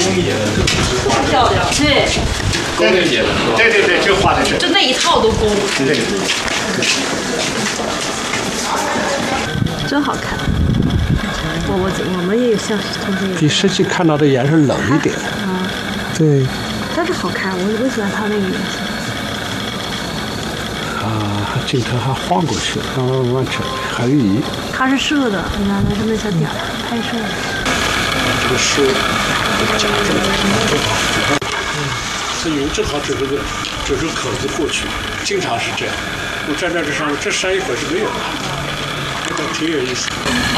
漂亮，对。 对，这画的是。 就那一套都工。 对。 真好看。我们也有像同学。 比实际看到的颜色冷一点。 啊。 对。 但是好看，我喜欢它那个颜色。 啊，镜头还晃过去，慢慢扯，还有移。 它是射的，你看它是那小点儿拍摄的。 这个树夹住了，这云正好指着口子过去，经常是这样。我站在这上面，这山一会儿是没有的，这个挺有意思。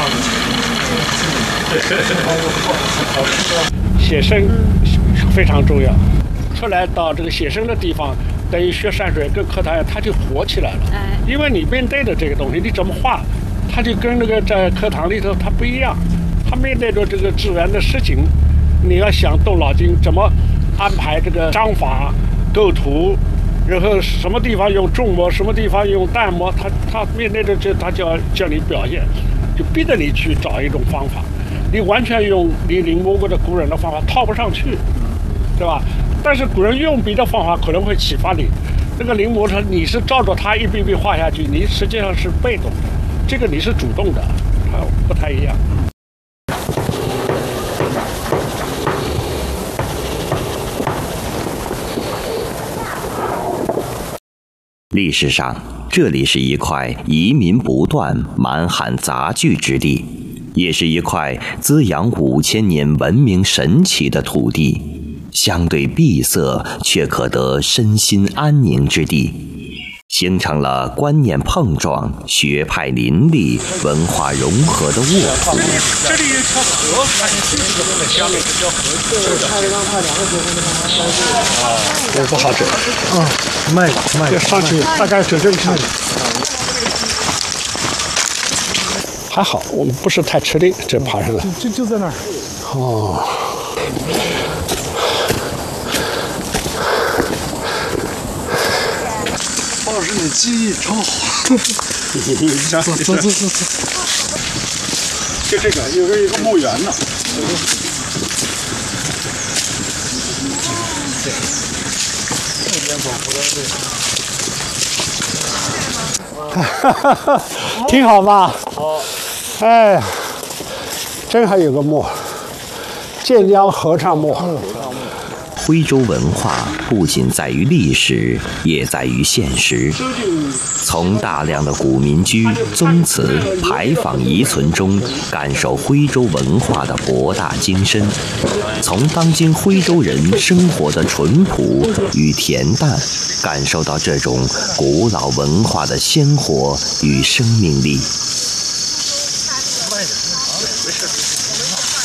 写生非常重要，出来到这个写生的地方，等于学山水跟课堂它就活起来了。因为你面对的这个东西，你怎么画，它就跟那个在课堂里头它不一样。他面对着这个自然的事情，你要想动脑筋怎么安排这个章法、构图，然后什么地方用重墨，什么地方用淡墨，他面对着这，他就要叫你表现，就逼着你去找一种方法。你完全用你临摹过的古人的方法套不上去，对吧？但是古人用笔的方法可能会启发你。这个临摹它你是照着它一笔笔画下去，你实际上是被动的，这个你是主动的，它不太一样。 历史上，这里是一块移民不断、满汉杂聚之地，也是一块滋养5000年文明神奇的土地，相对闭塞却可得身心安宁之地，形成了观念碰撞、学派林立、文化融合的卧铺。 这里有条河，下面这条河，我不好整。慢，就上去大概就这个看。还好，我们不是太吃力，这爬上来。 就在那儿。 哦。 老师，你记忆超好。走。 就这个，有一个墓园呢。挺好吧？好。哎呀，真还有个墓，建江合唱墓。 徽州文化不仅在于历史，也在于现实。从大量的古民居、宗祠、牌坊遗存中，感受徽州文化的博大精深；从当今徽州人生活的淳朴与恬淡，感受到这种古老文化的鲜活与生命力。